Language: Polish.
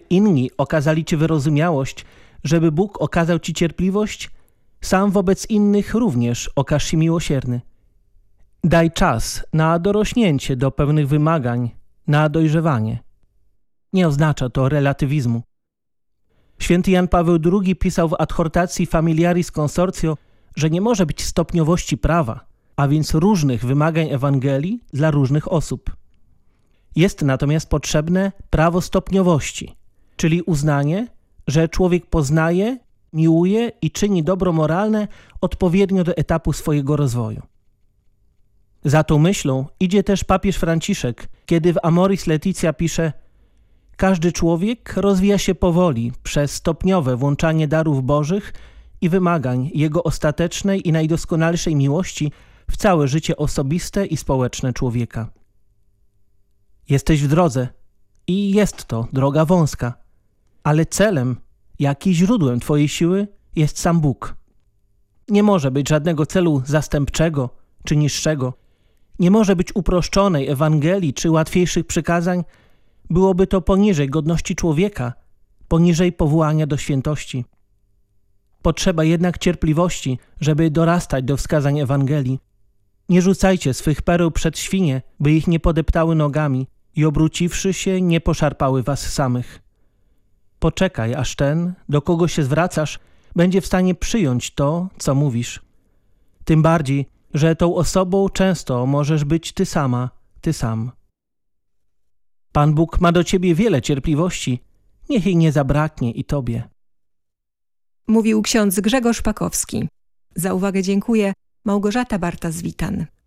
inni okazali ci wyrozumiałość, żeby Bóg okazał ci cierpliwość, sam wobec innych również okaż się miłosierny. Daj czas na dorośnięcie do pewnych wymagań, na dojrzewanie. Nie oznacza to relatywizmu. Święty Jan Paweł II pisał w adhortacji Familiaris Consortio, że nie może być stopniowości prawa, a więc różnych wymagań Ewangelii dla różnych osób. Jest natomiast potrzebne prawo stopniowości, czyli uznanie, że człowiek poznaje, miłuje i czyni dobro moralne odpowiednio do etapu swojego rozwoju. Za tą myślą idzie też papież Franciszek, kiedy w Amoris Laetitia pisze: każdy człowiek rozwija się powoli przez stopniowe włączanie darów bożych i wymagań Jego ostatecznej i najdoskonalszej miłości w całe życie osobiste i społeczne człowieka. Jesteś w drodze i jest to droga wąska, ale celem, jak i źródłem twojej siły jest sam Bóg. Nie może być żadnego celu zastępczego czy niższego. Nie może być uproszczonej Ewangelii czy łatwiejszych przykazań. Byłoby to poniżej godności człowieka, poniżej powołania do świętości. Potrzeba jednak cierpliwości, żeby dorastać do wskazań Ewangelii. Nie rzucajcie swych pereł przed świnie, by ich nie podeptały nogami i obróciwszy się, nie poszarpały was samych. Poczekaj, aż ten, do kogo się zwracasz, będzie w stanie przyjąć to, co mówisz. Tym bardziej, że tą osobą często możesz być ty sama, ty sam. Pan Bóg ma do ciebie wiele cierpliwości, niech jej nie zabraknie i tobie. Mówił ksiądz Grzegorz Pakowski. Za uwagę dziękuję. Małgorzata Barta-Zwitan.